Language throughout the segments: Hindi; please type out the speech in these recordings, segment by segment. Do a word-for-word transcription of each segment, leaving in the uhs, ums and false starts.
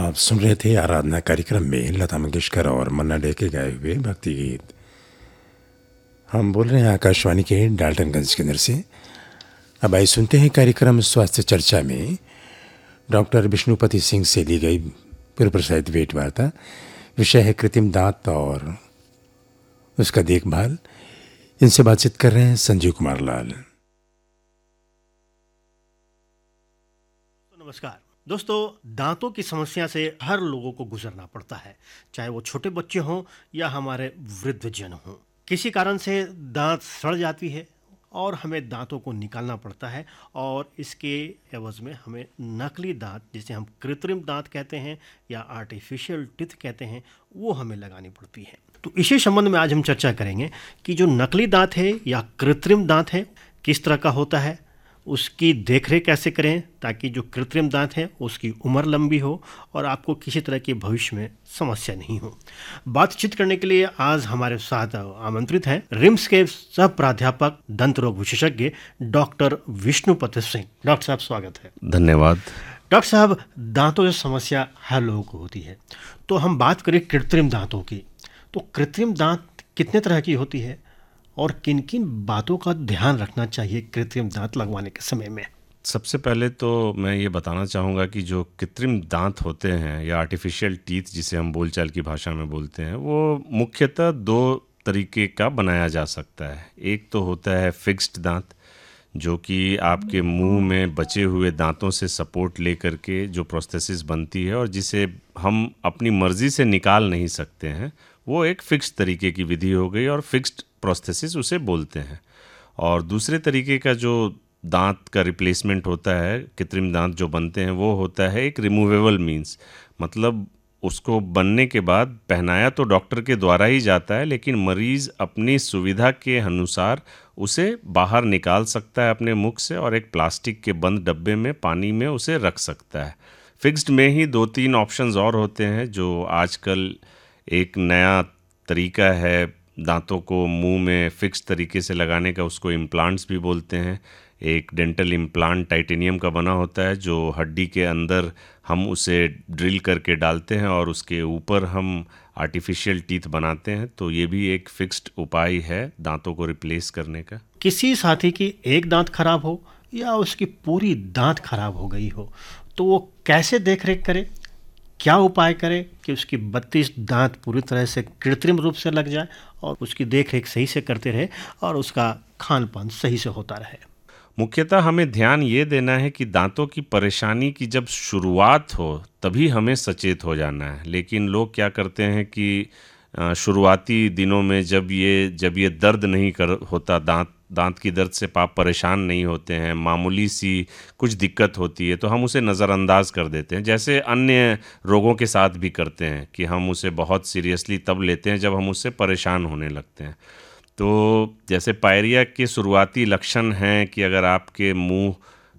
आप सुन रहे थे आराधना कार्यक्रम में लता मंगेशकर और मन्ना डे के गाए हुए भक्ति गीत। हम बोल रहे हैं आकाशवाणी के डाल्टनगंज केंद्र से। अब आइए सुनते हैं कार्यक्रम स्वास्थ्य चर्चा में डॉक्टर विष्णुपति सिंह से ली गई पूर्व प्रसारित भेंट वार्ता। विषय है कृत्रिम दांत और उसका देखभाल। इनसे बातचीत कर रहे हैं संजीव कुमार लाल। नमस्कार दोस्तों, दांतों की समस्या से हर लोगों को गुजरना पड़ता है, चाहे वो छोटे बच्चे हों या हमारे वृद्धजन हों। किसी कारण से दांत सड़ जाती है और हमें दांतों को निकालना पड़ता है और इसके एवज में हमें नकली दांत, जिसे हम कृत्रिम दांत कहते हैं या आर्टिफिशियल टीथ कहते हैं, वो हमें लगानी पड़ती है। तो इसी संबंध में आज हम चर्चा करेंगे कि जो नकली दांत है या कृत्रिम दांत है किस तरह का होता है, उसकी देखरेख कैसे करें ताकि जो कृत्रिम दांत है उसकी उम्र लंबी हो और आपको किसी तरह की भविष्य में समस्या नहीं हो। बातचीत करने के लिए आज हमारे साथ आमंत्रित हैं रिम्स के सह प्राध्यापक दंत रोग विशेषज्ञ डॉक्टर विष्णुपति सिंह। डॉक्टर साहब स्वागत है। धन्यवाद। डॉक्टर साहब, दांतों की समस्या हर लोगों को होती है, तो हम बात करें कृत्रिम दांतों की, तो कृत्रिम दांत कितने तरह की होती है और किन किन बातों का ध्यान रखना चाहिए कृत्रिम दांत लगवाने के समय में? सबसे पहले तो मैं ये बताना चाहूँगा कि जो कृत्रिम दांत होते हैं या आर्टिफिशियल टीथ जिसे हम बोलचाल की भाषा में बोलते हैं, वो मुख्यतः दो तरीके का बनाया जा सकता है। एक तो होता है फिक्स्ड दांत, जो कि आपके मुंह में बचे हुए दांतों से सपोर्ट ले करके जो प्रोस्थेसिस बनती है और जिसे हम अपनी मर्जी से निकाल नहीं सकते हैं, वो एक फिक्स्ड तरीके की विधि हो गई और फिक्स्ड प्रोस्थेसिस उसे बोलते हैं। और दूसरे तरीके का जो दांत का रिप्लेसमेंट होता है, कृत्रिम दांत जो बनते हैं, वो होता है एक रिमूवेबल मीन्स, मतलब उसको बनने के बाद पहनाया तो डॉक्टर के द्वारा ही जाता है, लेकिन मरीज़ अपनी सुविधा के अनुसार उसे बाहर निकाल सकता है अपने मुख से और एक प्लास्टिक के बंद डब्बे में पानी में उसे रख सकता है। फिक्स्ड में ही दो तीन ऑप्शंस और होते हैं। जो आजकल एक नया तरीका है दांतों को मुंह में फिक्स तरीके से लगाने का, उसको इम्प्लांट्स भी बोलते हैं। एक डेंटल इम्प्लांट टाइटेनियम का बना होता है जो हड्डी के अंदर हम उसे ड्रिल करके डालते हैं और उसके ऊपर हम आर्टिफिशियल टीथ बनाते हैं। तो ये भी एक फिक्स्ड उपाय है दांतों को रिप्लेस करने का। किसी साथी की एक दांत खराब हो या उसकी पूरी दांत खराब हो गई हो, तो वो कैसे देखरेख करे, क्या उपाय करें कि उसकी बत्तीस दांत पूरी तरह से कृत्रिम रूप से लग जाए और उसकी देखरेख सही से करते रहे और उसका खान पान सही से होता रहे? मुख्यतः हमें ध्यान ये देना है कि दांतों की परेशानी की जब शुरुआत हो तभी हमें सचेत हो जाना है। लेकिन लोग क्या करते हैं कि शुरुआती दिनों में जब ये जब ये दर्द नहीं कर होता, दांत दांत की दर्द से आप परेशान नहीं होते हैं, मामूली सी कुछ दिक्कत होती है, तो हम उसे नज़रअंदाज कर देते हैं, जैसे अन्य रोगों के साथ भी करते हैं कि हम उसे बहुत सीरियसली तब लेते हैं जब हम उससे परेशान होने लगते हैं। तो जैसे पायरिया के शुरुआती लक्षण हैं कि अगर आपके मुंह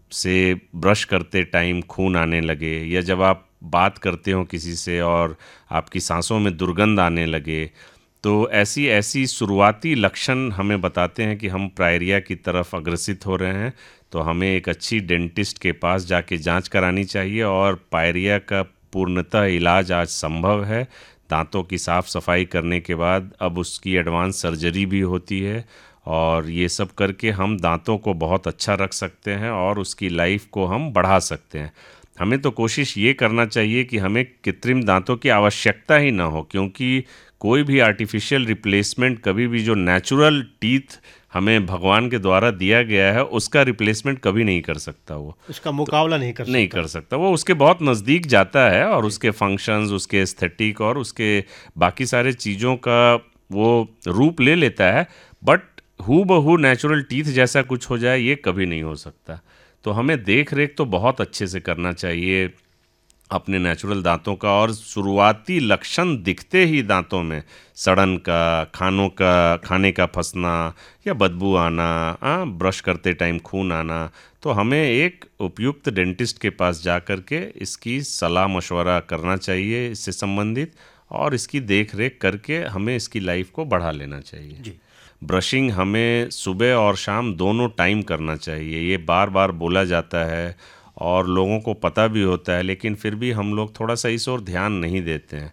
से ब्रश करते टाइम खून आने लगे, या जब आप बात करते हो किसी से और आपकी सांसों में दुर्गंध आने लगे, तो ऐसी ऐसी शुरुआती लक्षण हमें बताते हैं कि हम पायरिया की तरफ अग्रसित हो रहे हैं। तो हमें एक अच्छी डेंटिस्ट के पास जाके जांच करानी चाहिए और पायरिया का पूर्णतः इलाज आज संभव है। दांतों की साफ़ सफाई करने के बाद अब उसकी एडवांस सर्जरी भी होती है और ये सब करके हम दांतों को बहुत अच्छा रख सकते हैं और उसकी लाइफ को हम बढ़ा सकते हैं। हमें तो कोशिश ये करना चाहिए कि हमें कृत्रिम दांतों की आवश्यकता ही ना हो, क्योंकि कोई भी आर्टिफिशियल रिप्लेसमेंट कभी भी, जो नेचुरल टीथ हमें भगवान के द्वारा दिया गया है, उसका रिप्लेसमेंट कभी नहीं कर सकता। वो उसका मुकाबला नहीं कर सकता नहीं कर सकता वो उसके बहुत नज़दीक जाता है और उसके फंक्शंस, उसके एस्थेटिक और उसके बाकी सारे चीज़ों का वो रूप ले लेता है, बट हू बहू नेचुरल टीथ जैसा कुछ हो जाए ये कभी नहीं हो सकता। तो हमें देख रेख तो बहुत अच्छे से करना चाहिए अपने नेचुरल दांतों का, और शुरुआती लक्षण दिखते ही दांतों में सड़न का, खानों का खाने का फंसना या बदबू आना, आ, ब्रश करते टाइम खून आना, तो हमें एक उपयुक्त डेंटिस्ट के पास जा कर के इसकी सलाह मशवरा करना चाहिए इससे संबंधित, और इसकी देख रेख करके हमें इसकी लाइफ को बढ़ा लेना चाहिए जी। ब्रशिंग हमें सुबह और शाम दोनों टाइम करना चाहिए, ये बार बार बोला जाता है और लोगों को पता भी होता है, लेकिन फिर भी हम लोग थोड़ा सा इस ओर ध्यान नहीं देते हैं।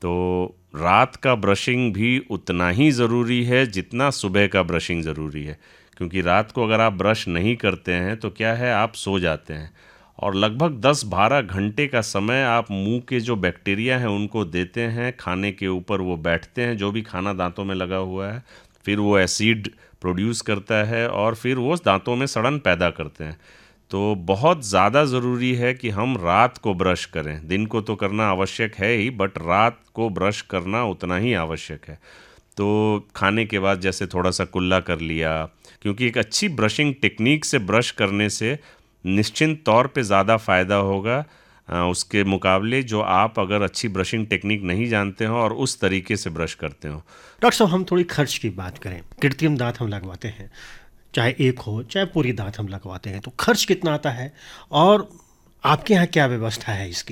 तो रात का ब्रशिंग भी उतना ही ज़रूरी है जितना सुबह का ब्रशिंग ज़रूरी है, क्योंकि रात को अगर आप ब्रश नहीं करते हैं तो क्या है, आप सो जाते हैं और लगभग दस बारह घंटे का समय आप मुंह के जो बैक्टीरिया हैं उनको देते हैं, खाने के ऊपर वो बैठते हैं, जो भी खाना दांतों में लगा हुआ है, फिर वो एसिड प्रोड्यूस करता है और फिर वो दांतों में सड़न पैदा करते हैं। तो बहुत ज़्यादा ज़रूरी है कि हम रात को ब्रश करें। दिन को तो करना आवश्यक है ही, बट रात को ब्रश करना उतना ही आवश्यक है। तो खाने के बाद जैसे थोड़ा सा कुल्ला कर लिया, क्योंकि एक अच्छी ब्रशिंग टेक्निक से ब्रश करने से निश्चित तौर पे ज़्यादा फ़ायदा होगा आ, उसके मुकाबले जो आप अगर अच्छी ब्रशिंग टेक्निक नहीं जानते हो और उस तरीके से ब्रश करते हो। डॉक्टर साहब, हम थोड़ी खर्च की बात करें। कृत्रिम दांत हम लगवाते हैं, चाहे एक हो चाहे पूरी दांत हम लगवाते हैं, तो खर्च कितना आता है और आपके यहाँ क्या व्यवस्था है इसकी?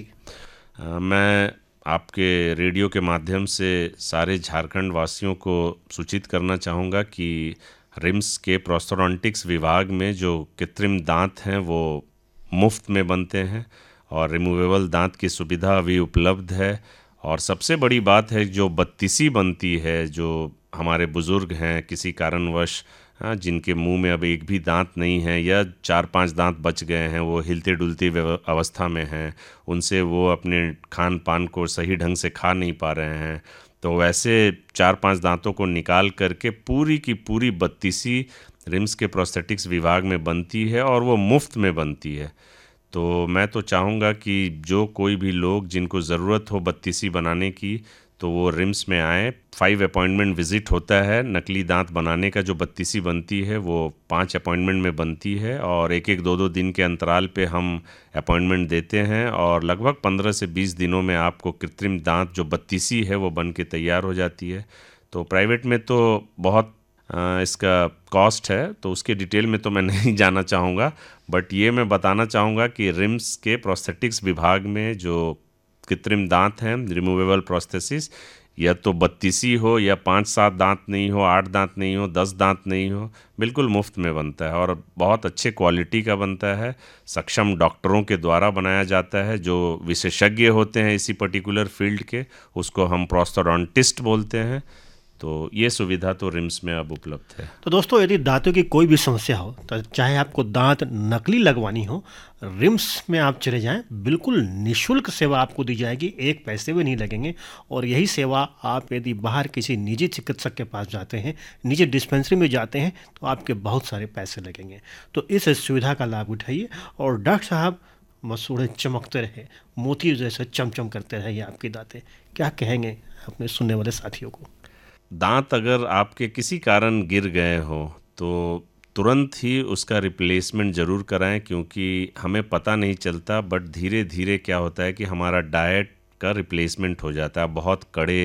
आ, मैं आपके रेडियो के माध्यम से सारे झारखंड वासियों को सूचित करना चाहूँगा कि रिम्स के प्रोस्थोडोंटिक्स विभाग में जो कृत्रिम दांत हैं वो मुफ्त में बनते हैं और रिमूवेबल दांत की सुविधा भी उपलब्ध है। और सबसे बड़ी बात है, जो बत्तीसी बनती है, जो हमारे बुज़ुर्ग हैं किसी कारणवश हाँ, जिनके मुंह में अब एक भी दांत नहीं है या चार पांच दांत बच गए हैं, वो हिलते डुलती अवस्था में हैं, उनसे वो अपने खान पान को सही ढंग से खा नहीं पा रहे हैं, तो वैसे चार पांच दांतों को निकाल करके पूरी की पूरी बत्तीसी रिम्स के प्रोस्थेटिक्स विभाग में बनती है और वो मुफ्त में बनती है। तो मैं तो चाहूँगा कि जो कोई भी लोग जिनको ज़रूरत हो बत्तीसी बनाने की, तो वो रिम्स में आए। फाइव अपॉइंटमेंट विज़िट होता है। नकली दांत बनाने का जो बत्तीसी बनती है वो पांच अपॉइंटमेंट में बनती है और एक एक दो दो दिन के अंतराल पे हम अपॉइंटमेंट देते हैं और लगभग पंद्रह से बीस दिनों में आपको कृत्रिम दांत जो बत्तीसी है वो बन के तैयार हो जाती है। तो प्राइवेट में तो बहुत आ, इसका कॉस्ट है, तो उसके डिटेल में तो मैं नहीं जाना चाहूँगा, बट ये मैं बताना चाहूँगा कि रिम्स के प्रोस्थेटिक्स विभाग में जो कृत्रिम दांत हैं, रिमूवेबल प्रोस्थेसिस, या तो बत्तीसी हो या पाँच सात दांत नहीं हो, आठ दांत नहीं हो, दस दांत नहीं हो, बिल्कुल मुफ्त में बनता है और बहुत अच्छे क्वालिटी का बनता है। सक्षम डॉक्टरों के द्वारा बनाया जाता है जो विशेषज्ञ होते हैं इसी पर्टिकुलर फील्ड के, उसको हम प्रोस्थोडोंटिस्ट बोलते हैं। तो ये सुविधा तो रिम्स में अब उपलब्ध है। तो दोस्तों, यदि दांतों की कोई भी समस्या हो, तो चाहे आपको दांत नकली लगवानी हो, रिम्स में आप चले जाएं, बिल्कुल निशुल्क सेवा आपको दी जाएगी, एक पैसे भी नहीं लगेंगे। और यही सेवा आप यदि बाहर किसी निजी चिकित्सक के पास जाते हैं, निजी डिस्पेंसरी में जाते हैं, तो आपके बहुत सारे पैसे लगेंगे। तो इस सुविधा का लाभ उठाइए और डॉक्टर साहब मसूड़े चमकते रहे, मोती जैसे चमचम करते रहे आपकी दांतें। क्या कहेंगे अपने सुनने वाले साथियों को? दांत अगर आपके किसी कारण गिर गए हो तो तुरंत ही उसका रिप्लेसमेंट ज़रूर कराएं, क्योंकि हमें पता नहीं चलता, बट धीरे धीरे क्या होता है कि हमारा डाइट का रिप्लेसमेंट हो जाता है। बहुत कड़े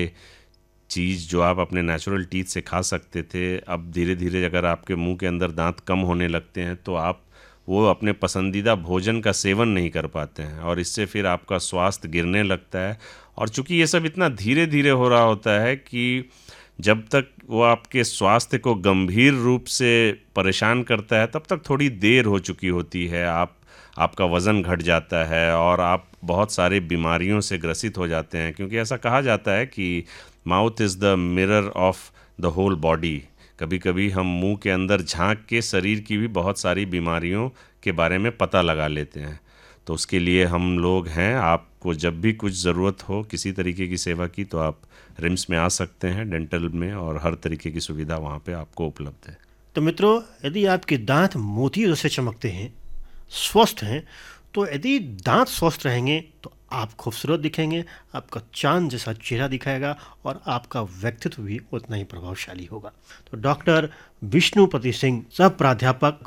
चीज़ जो आप अपने नेचुरल टीथ से खा सकते थे, अब धीरे धीरे अगर आपके मुंह के अंदर दांत कम होने लगते हैं तो आप वो अपने पसंदीदा भोजन का सेवन नहीं कर पाते हैं और इससे फिर आपका स्वास्थ्य गिरने लगता है। और चूँकि ये सब इतना धीरे धीरे हो रहा होता है कि जब तक वो आपके स्वास्थ्य को गंभीर रूप से परेशान करता है तब तक थोड़ी देर हो चुकी होती है। आप आपका वज़न घट जाता है और आप बहुत सारे बीमारियों से ग्रसित हो जाते हैं, क्योंकि ऐसा कहा जाता है कि mouth is the mirror of the whole body. कभी कभी हम मुंह के अंदर झांक के शरीर की भी बहुत सारी बीमारियों के बारे में पता लगा लेते हैं। तो उसके लिए हम लोग हैं। आपको जब भी कुछ ज़रूरत हो किसी तरीके की सेवा की, तो आप रिम्स में आ सकते हैं, डेंटल में, और हर तरीके की सुविधा वहाँ पे आपको उपलब्ध है। तो मित्रों, यदि आपके दांत मोती जैसे चमकते हैं, स्वस्थ हैं, तो यदि दांत स्वस्थ रहेंगे तो आप खूबसूरत दिखेंगे, आपका चांद जैसा चेहरा दिखाएगा और आपका व्यक्तित्व भी उतना ही प्रभावशाली होगा। तो डॉक्टर विष्णुपति सिंह, सह प्राध्यापक